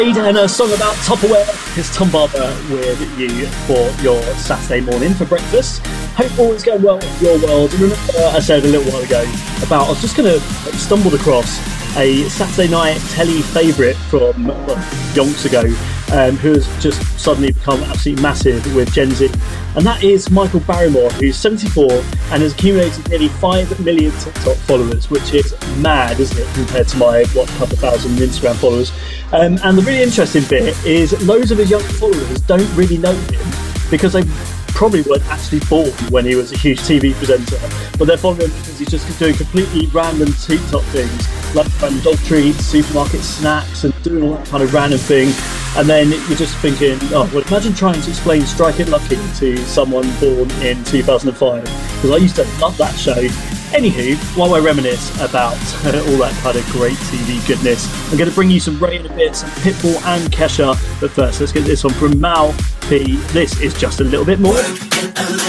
And a song about Tupperware. It's Tom Barber with you for your Saturday morning for breakfast. Hope all is going well in your world. Remember, I said a little while ago about I was just going to stumbled across a Saturday night telly favourite from yonks ago, who has just suddenly become absolutely massive with Gen Z, and that is Michael Barrymore, who's 74 and has accumulated nearly 5 million TikTok followers, which is mad, isn't it, compared to my couple thousand Instagram followers. And the really interesting bit is loads of his young followers don't really know him because they probably weren't actually born when he was a huge TV presenter, but they're following him because he's just doing completely random TikTok things, like random dog treats, supermarket snacks, and doing all that kind of random thing. And then you're just thinking, oh, well, imagine trying to explain Strike It Lucky to someone born in 2005, because I used to love that show. Anywho, while I reminisce about all that kind of great TV goodness, I'm going to bring you some Ray in a bit, some Pitbull and Kesha. But first, let's get this one from Mal P. This is Just a Little Bit More.